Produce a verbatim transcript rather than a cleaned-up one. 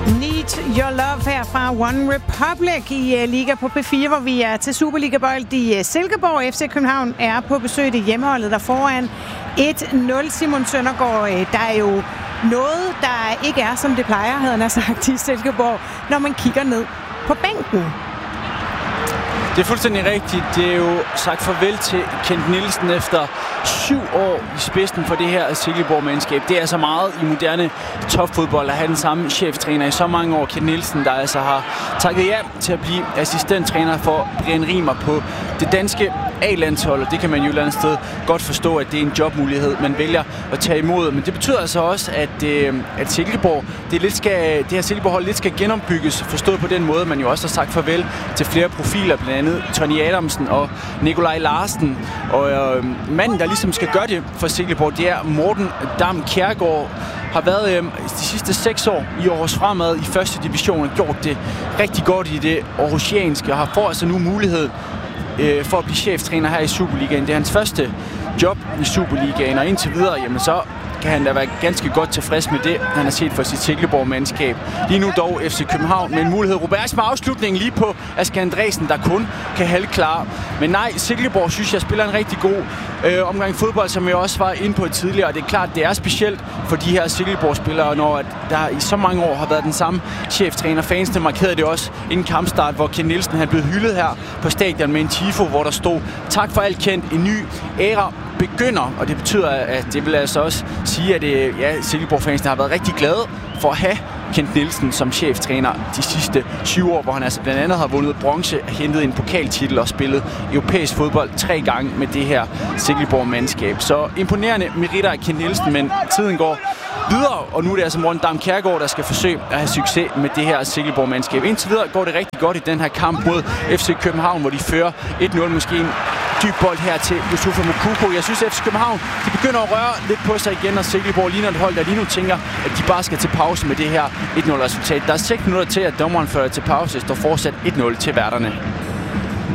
Need Your Love her fra One Republic i uh, Liga på P fire, hvor vi er til Superliga-bold i uh, Silkeborg. F C København er på besøg. Det hjemmeholdet der foran et nul. Simon Søndergaard, uh, der er jo noget, der ikke er, som det plejer, havde han sagt i Silkeborg, når man kigger ned på bænken. Det er fuldstændig rigtigt. Det er jo sagt farvel til Kent Nielsen efter syv år i spidsen for det her Silkeborg-mandskab. Det er så meget i moderne topfodbold at have den samme cheftræner i så mange år. Kent Nielsen, der altså har takket ja til at blive assistenttræner for Brian Rimer på det danske A-landshold. Det kan man jo et eller andet sted godt forstå, at det er en jobmulighed, man vælger at tage imod. Men det betyder altså også, at, øh, at Silkeborg, det, lidt skal, det her Silkeborg-hold lidt skal genombygges, forstået på den måde, man jo også har sagt farvel til flere profiler, blandt andet Tony Adamsen og Nikolaj Larsen. Og øh, manden, der ligesom skal gøre det for Silkeborg, det er Morten Dam Kjærgaard. Har været øh, de sidste seks år i Aarhus Fremad i første division og gjort det rigtig godt i det aarhusianske, og har får altså nu mulighed øh, for at blive cheftræner her i Superligaen. Det er hans første job i Superligaen, og indtil videre, jamen så kan han da være ganske godt tilfreds med det, han har set for sit Silkeborg-mandskab. Lige nu dog F C København med en mulighed. Roberts med afslutningen lige på Asger Andresen, der kun kan halvklare. Men nej, Silkeborg synes jeg spiller en rigtig god øh, omgang fodbold, som jeg også var inde på tidligere. Og det er klart, det er specielt for de her Silkeborg-spillere, når der i så mange år har været den samme cheftræner. Fansene markerede det også inden kampstart, hvor Kent Nielsen han blev hyldet her på stadion med en tifo, hvor der stod: tak for alt, Kent, en ny æra begynder, og det betyder, at det vil altså også sige, at det, ja, Silkeborg-fansene har været rigtig glade for at have Kent Nielsen som cheftræner de sidste syv år, hvor han altså blandt andet har vundet bronze, hentet en pokaltitel og spillet europæisk fodbold tre gange med det her Silkeborg-mandskab. Så imponerende meritter af Kent Nielsen, men tiden går videre, og nu er det altså Morten Dam Kjærgaard, der skal forsøge at have succes med det her Silkeborg-mandskab. Indtil videre går det rigtig godt i den her kamp mod F C København, hvor de fører et nul, måske en dyb bold her til Yusufa Moukoko. Jeg synes, at F C København de begynder at røre lidt på sig igen, og Silkeborg ligner et hold, der lige nu tænker, at de bare skal til pause med det her et nul-resultat. Der er seks minutter til, at dommeren fører til pause. Det står fortsat et nul til værterne.